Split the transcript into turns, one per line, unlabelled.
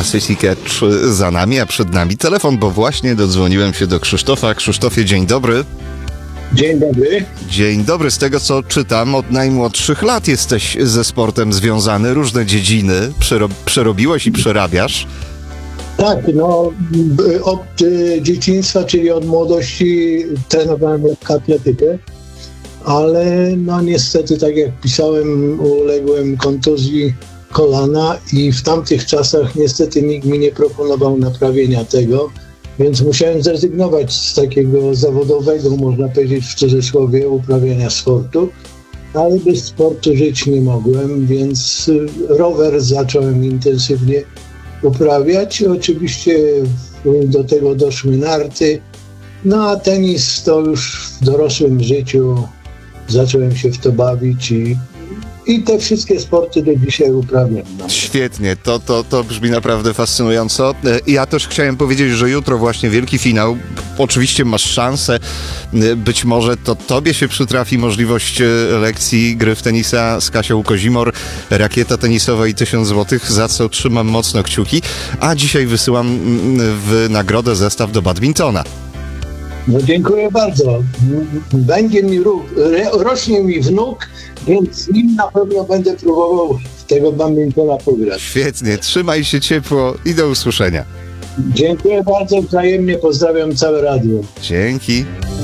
Pussycat za nami, a przed nami telefon, bo właśnie dodzwoniłem się do Krzysztofa. Krzysztofie, dzień dobry.
Dzień dobry.
Dzień dobry. Z tego, co czytam, od najmłodszych lat jesteś ze sportem związany. Różne dziedziny przerobiłeś i przerabiasz.
Tak, od dzieciństwa, czyli od młodości trenowałem lekkoatletykę, ale niestety, tak jak pisałem, uległem kontuzji kolana i w tamtych czasach niestety nikt mi nie proponował naprawienia tego, więc musiałem zrezygnować z takiego zawodowego, można powiedzieć w cudzysłowie, uprawiania sportu, ale bez sportu żyć nie mogłem, więc rower zacząłem intensywnie uprawiać. Oczywiście do tego doszły narty, a tenis to już w dorosłym życiu zacząłem się w to bawić i te wszystkie sporty do dzisiaj uprawiam.
Świetnie, to brzmi naprawdę fascynująco. Ja też chciałem powiedzieć, że jutro właśnie wielki finał. Oczywiście masz szansę, być może to tobie się przytrafi możliwość lekcji gry w tenisa z Kasią Kozimor, rakieta tenisowa i 1000 zł, za co trzymam mocno kciuki, a dzisiaj wysyłam w nagrodę zestaw do badmintona.
Dziękuję bardzo. Rośnie mi wnuk, więc z nim na pewno będę próbował tego badmintona pograć.
Świetnie, trzymaj się ciepło i do usłyszenia.
Dziękuję bardzo, wzajemnie pozdrawiam całe radio.
Dzięki.